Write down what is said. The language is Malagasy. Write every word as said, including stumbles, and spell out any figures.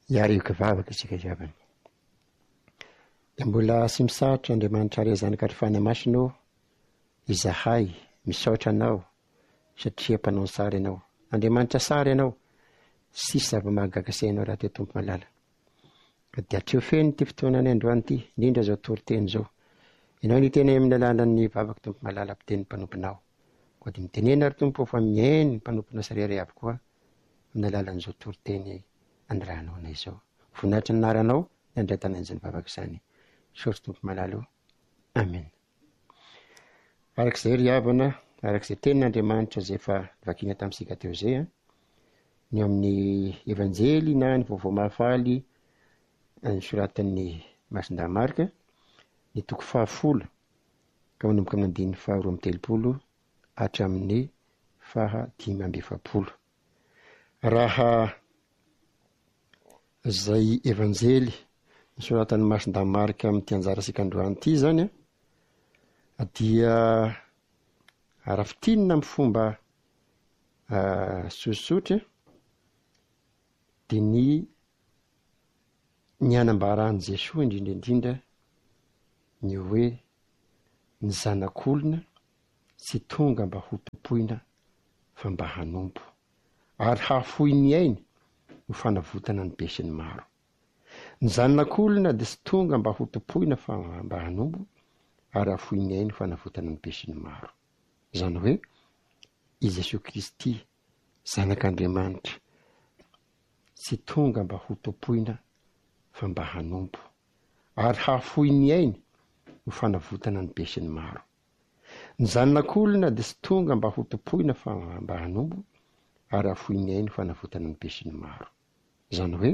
Iary io kivavaka isika javany. Da mbola sy misaotra Andriamanitra ary zanaka ary fana masinao, izahay misaotra anao satria mpanao sary ianao. Andriamanitra sary ianao, sisy zava-mahagaga sainao raha te tompo malala. Ka dia atreo feno ty fotoana ny androany ty, indrindra zao toriteny zao. Ianao niteny amin'ny alalan'ny vavaka tompo malala mpiteny mpanomponao. Koa di mitenena ary tompo fa mihainy mpanomponao sarere avy koa amin'ny alalan'izao toriteny andranao na izao. Voninahitra ny naranao nandray tanan'izany vavaka izany. Sory tompo malala io. Amen. Arak'izay ry havana, arak'izay tenin'Andriamanitra zay efa vakina tamintsika teo zay, ny amin'ny evanjely na ny vaovao mahafaly ny soratan'ny Masindahy Marika, ny toko fahafolo ka manomboka amin'ny andininy faharoa amby telopolo hatramin'ny faha dimy amby efapolo. Raha zay evanjely soratan'ny Masindahy Marika amin'ity anjarasika androany ity zany, dia arafitinina amin'ny fomba sosotra dia ny ny anambaran'i Jesoa indrindra indrindra ny hoe ny zanak'olona tsy tonga mba ho topoina fa mba hanompo, ary hafoy ny ainy ho fanavotana ny be sy ny maro. Ny zanak'olona dia tsy tonga mba ho topoina fa mba hanompo, ary hafoy ny ainy ho fanavotana ny be sy ny maro. Zany hoe i Jesoa Kristy zanak'Andriamanitra tsy tonga mba ho topoina fa mba hanompo, ary hafoy ny ainy ho fanavotana ny be sy ny maro. Ny zanak'olona dia tsy tonga mba ho topoina fa mba hanompo, ary hafoy ny ainy ho fanavotana ny be sy ny maro. Zany hoe